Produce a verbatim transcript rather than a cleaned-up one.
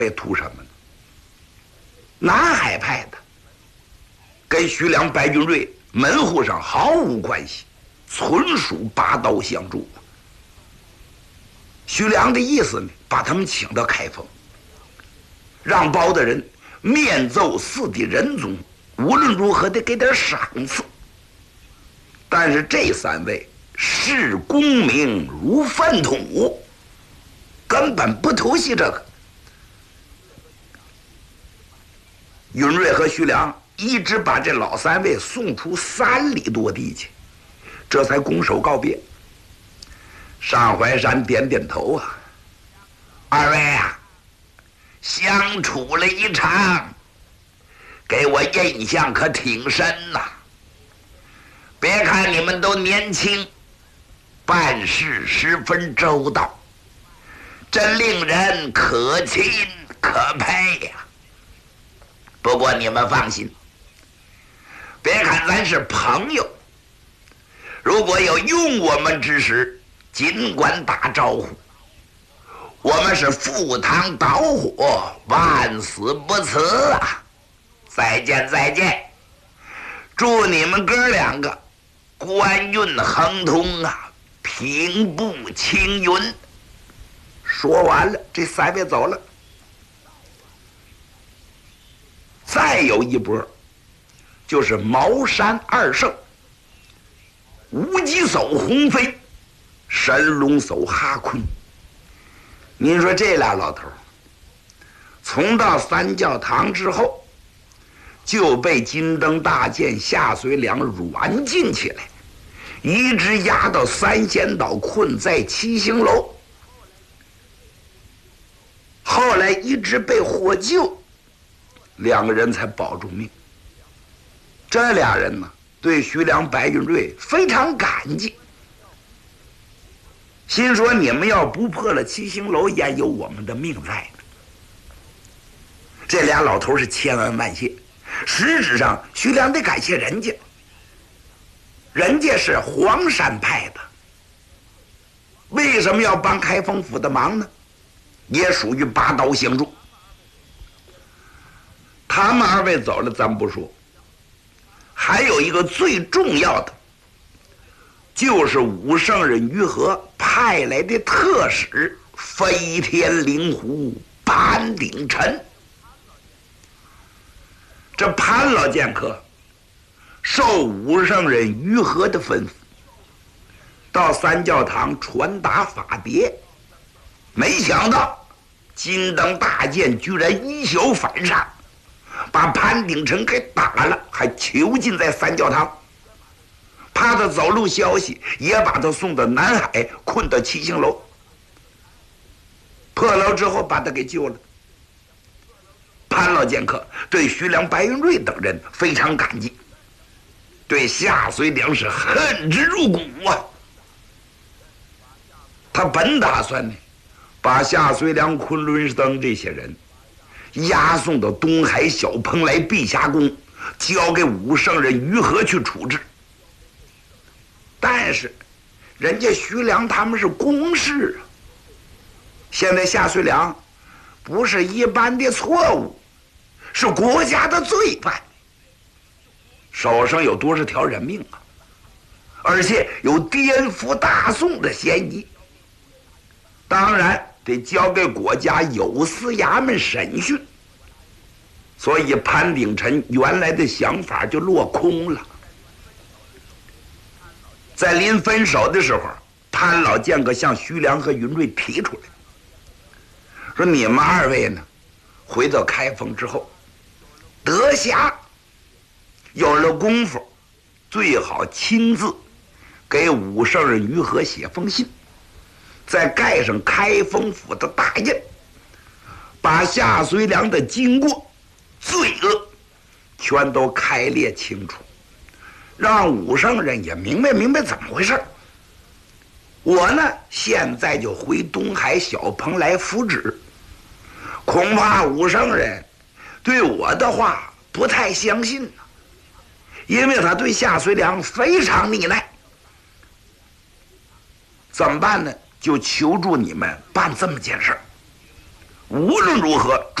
被图什么呢？南海派的跟徐良、白云瑞门户上毫无关系，纯属拔刀相助。徐良的意思呢，把他们请到开封，让包大人面奏四帝仁宗，无论如何得给点赏赐。但是这三位视功名如粪土，根本不图惜这个。允瑞和徐良一直把这老三位送出三里多地去，这才拱手告别。上怀山点点头啊，二位啊，相处了一场，给我印象可挺深呐、啊。别看你们都年轻，办事十分周到，真令人可亲可佩呀、啊。不过你们放心，别看咱是朋友，如果有用我们之时，尽管打招呼，我们是赴汤蹈火，万死不辞啊！再见再见，祝你们哥两个官运亨通啊，平步青云。说完了，这三位走了。再有一波，就是茅山二圣，无极叟洪飞，神龙叟哈坤。您说这俩老头从到三教堂之后，就被金灯大剑下水两软禁起来，一直压到三仙岛，困在七星楼。后来一直被获救，两个人才保住命。这俩人呢，对徐良、白云瑞非常感激，心说你们要不破了七星楼，焉有我们的命在呢？这俩老头是千恩万谢。实质上，徐良得感谢人家，人家是黄山派的，为什么要帮开封府的忙呢？也属于拔刀相助。他们二位走了，咱不说，还有一个最重要的，就是武圣人于和派来的特使飞天灵狐潘鼎臣。这潘老剑客受武圣人于和的吩咐，到三教堂传达法牒，没想到金灯大剑居然一宿反杀，把潘鼎臣给打了，还囚禁在三教堂。怕他走漏消息，也把他送到南海，困到七星楼。破楼之后，把他给救了。潘老剑客对徐良、白云瑞等人非常感激，对夏遂良是恨之入骨啊。他本打算呢，把夏遂良、昆仑登这些人押送到东海小蓬莱碧霞宫，交给武圣人于和去处置。但是人家徐良他们是公事啊，现在夏遂良不是一般的错误，是国家的罪犯，手上有多少条人命啊，而且有颠覆大宋的嫌疑，当然得交给国家有司衙门审讯。所以潘鼎臣原来的想法就落空了。在临分手的时候，潘老剑客向徐良和云瑞提出来，说你们二位呢，回到开封之后，得暇有了功夫，最好亲自给武圣人于和写封信，再盖上开封府的大印，把夏遂良的经过罪恶全都开列清楚，让武圣人也明白明白怎么回事。我呢，现在就回东海小蓬莱复旨，恐怕武圣人对我的话不太相信呢，因为他对夏遂良非常溺爱。怎么办呢？就求助你们办这么件事儿。 无论如何。